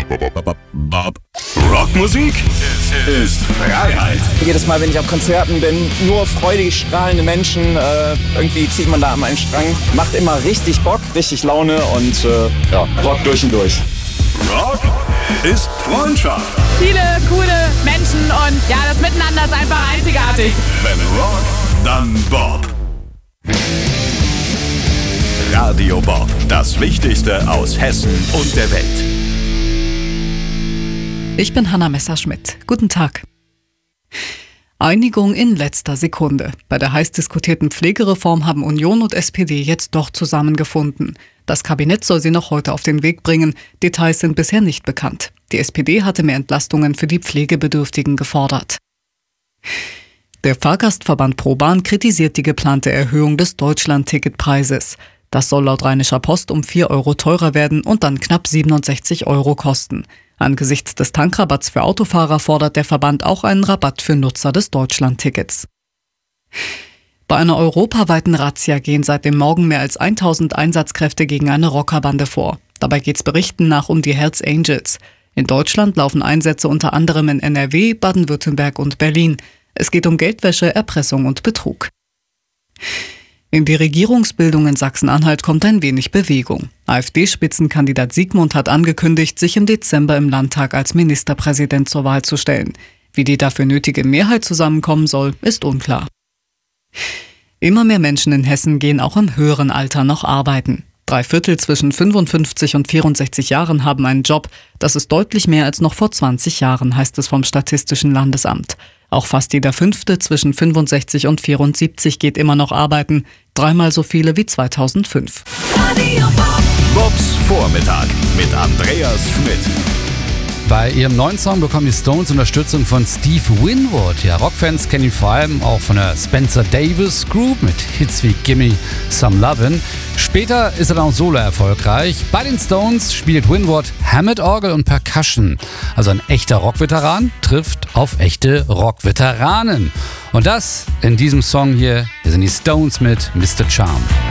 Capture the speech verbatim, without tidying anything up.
Rockmusik ist Freiheit. Jedes Mal, wenn ich auf Konzerten bin, nur freudig strahlende Menschen. Äh, irgendwie zieht man da an einen Strang. Macht immer richtig Bock, richtig Laune und äh, ja, Rock durch und durch. Rock ist Freundschaft. Viele coole Menschen und ja, das Miteinander ist einfach einzigartig. Wenn Rock, dann Bob. Radio Bob, das Wichtigste aus Hessen und der Welt. Ich bin Hanna Messerschmidt. Guten Tag. Einigung in letzter Sekunde. Bei der heiß diskutierten Pflegereform haben Union und S P D jetzt doch zusammengefunden. Das Kabinett soll sie noch heute auf den Weg bringen. Details sind bisher nicht bekannt. Die S P D hatte mehr Entlastungen für die Pflegebedürftigen gefordert. Der Fahrgastverband ProBahn kritisiert die geplante Erhöhung des Deutschland-Ticketpreises. Das soll laut Rheinischer Post um vier Euro teurer werden und dann knapp siebenundsechzig Euro kosten. Angesichts des Tankrabatts für Autofahrer fordert der Verband auch einen Rabatt für Nutzer des Deutschland-Tickets. Bei einer europaweiten Razzia gehen seit dem Morgen mehr als tausend Einsatzkräfte gegen eine Rockerbande vor. Dabei geht's Berichten nach um die Hells Angels. In Deutschland laufen Einsätze unter anderem in N R W, Baden-Württemberg und Berlin. Es geht um Geldwäsche, Erpressung und Betrug. In die Regierungsbildung in Sachsen-Anhalt kommt ein wenig Bewegung. AfD-Spitzenkandidat Siegmund hat angekündigt, sich im Dezember im Landtag als Ministerpräsident zur Wahl zu stellen. Wie die dafür nötige Mehrheit zusammenkommen soll, ist unklar. Immer mehr Menschen in Hessen gehen auch im höheren Alter noch arbeiten. Drei Viertel zwischen fünfundfünfzig und vierundsechzig Jahren haben einen Job. Das ist deutlich mehr als noch vor zwanzig Jahren, heißt es vom Statistischen Landesamt. Auch fast jeder Fünfte zwischen fünfundsechzig und vierundsiebzig geht immer noch arbeiten. Dreimal so viele wie zweitausendfünf. Bobs Vormittag mit Andreas Schmidt. Bei ihrem neuen Song bekommen die Stones Unterstützung von Steve Winwood. Ja, Rockfans kennen ihn vor allem auch von der Spencer Davis Group mit Hits wie Gimme Some Lovin'. Später ist er dann auch solo erfolgreich. Bei den Stones spielt Winwood Hammond-Orgel und Percussion. Also ein echter Rockveteran trifft auf echte Rockveteranen. Und das in diesem Song hier, hier sind die Stones mit Mister Charm.